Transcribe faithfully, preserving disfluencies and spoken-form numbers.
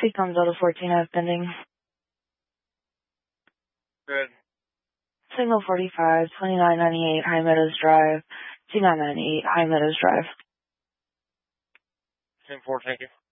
Seacom Delta fourteen has pending. Good. Signal forty-five, twenty-nine ninety-eight High Meadows Drive, two nine nine eight High Meadows Drive. ten four, thank you.